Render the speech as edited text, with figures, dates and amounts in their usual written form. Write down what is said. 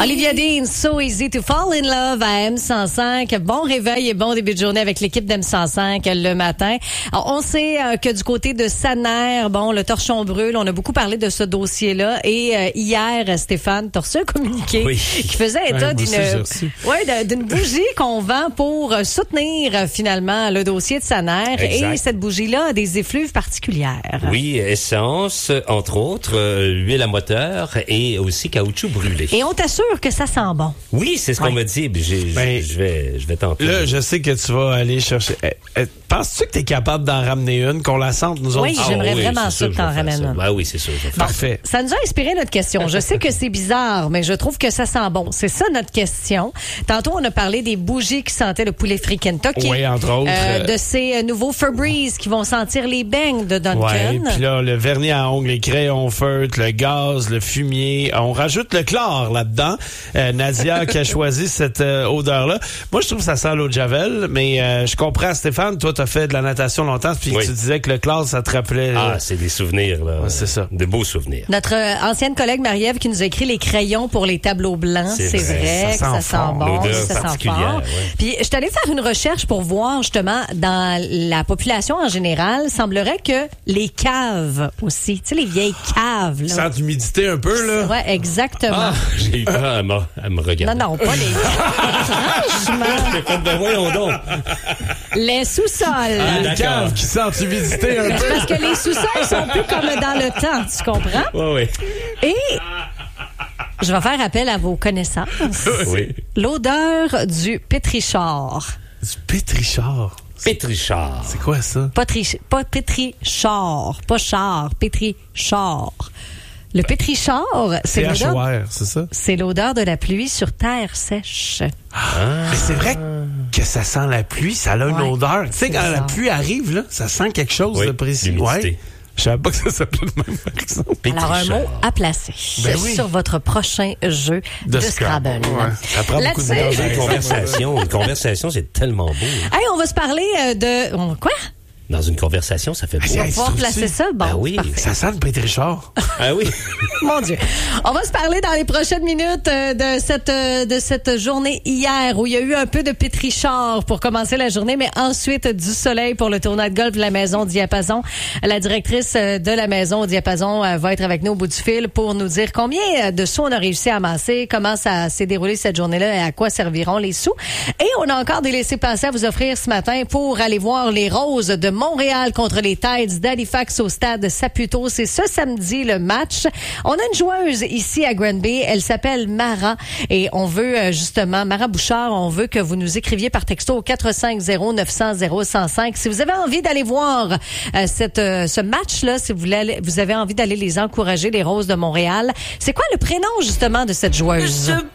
Olivia Dean, So Easy to Fall in Love à M105. Bon réveil et bon début de journée avec l'équipe d'M105 le matin. Alors, on sait que du côté de Saner, bon, le torchon brûle. On a beaucoup parlé de ce dossier-là. Et hier, Stéphane, t'as reçu un communiqué qui faisait état d'une bougie qu'on vend pour soutenir finalement le dossier de Saner. Exact. Et cette bougie-là a des effluves particulières. Oui, essence, entre autres, huile à moteur et aussi caoutchouc brûlé. Et on t'assure que ça sent bon. Oui, c'est ce qu'on me dit. Je vais tenter. Là, je sais que tu vas aller chercher. Penses-tu que tu es capable d'en ramener une, qu'on la sente, nous autres? Oui, j'aimerais vraiment ça que t'en ramènes une. Ben oui, c'est sûr. Parfait. Ça nous a inspiré notre question. Je sais que c'est bizarre, mais je trouve que ça sent bon. C'est ça notre question. Tantôt, on a parlé des bougies qui sentaient le poulet frit Kentucky. Oui, entre autres. De ces nouveaux Febreze qui vont sentir les beignes de Duncan. Oui, puis là, le vernis à ongles, les crayons feutres, le gaz, le fumier. On rajoute le chlore là-dedans. Nadia qui a choisi cette odeur-là. Moi, je trouve que ça sent l'eau de Javel, mais je comprends, Stéphane, toi, t'as fait de la natation longtemps, puis tu disais que le chlore, ça te rappelait... Ah, c'est des souvenirs, là. Ouais, c'est ça. De beaux souvenirs. Notre ancienne collègue Marie-Ève qui nous a écrit les crayons pour les tableaux blancs. C'est vrai que ça sent bon, ça sent fort. Puis, je suis allée faire une recherche pour voir, justement, dans la population en général, semblerait que les caves aussi, tu sais, les vieilles caves, là. Sans humidité un peu, là. Ouais, exactement. Ah, j'ai eu peur à me regarder. Non, pas les franchement. Ben voyons donc. Les sous-sols. Les caves qui sentent l'humidité un peu. Parce que les sous-sols sont plus comme dans le temps, tu comprends? Oui. Et je vais faire appel à vos connaissances. Oui. L'odeur du pétrichard. Du pétrichard. Pétrichard. C'est quoi ça? Pas pétrichard, pas char, pétrichard. Le pétrichard, c'est l'odeur. c'est ça? C'est l'odeur de la pluie sur terre sèche. Mais c'est vrai que ça sent la pluie, ça a une odeur. Tu sais, quand la pluie arrive, là, ça sent quelque chose de précis. L'humidité. Je savais pas que ça s'appelait de même, par exemple. Alors, un mot à placer sur votre prochain jeu de Scrabble. Ouais. Ça prend beaucoup de Une conversation, c'est tellement beau. Hey, on va se parler de... Quoi? Dans une conversation, ça fait beau. On va pouvoir placer ça. Bon, oui. Ça sent le pétrichard. Ah oui. Mon Dieu. On va se parler dans les prochaines minutes de cette journée hier où il y a eu un peu de pétrichard pour commencer la journée, mais ensuite du soleil pour le tournoi de golf de la Maison Diapason. La directrice de la Maison Diapason va être avec nous au bout du fil pour nous dire combien de sous on a réussi à amasser, comment ça s'est déroulé cette journée-là et à quoi serviront les sous. Et on a encore des laissez-passer à vous offrir ce matin pour aller voir les Roses de Montréal contre les Tides d'Halifax au stade Saputo. C'est ce samedi le match. On a une joueuse ici à Granby. Elle s'appelle Mara et on veut justement, Mara Bouchard, on veut que vous nous écriviez par texto au 450-900-0105. Si vous avez envie d'aller voir ce match-là, si vous avez envie d'aller les encourager, les Roses de Montréal. C'est quoi le prénom justement de cette joueuse?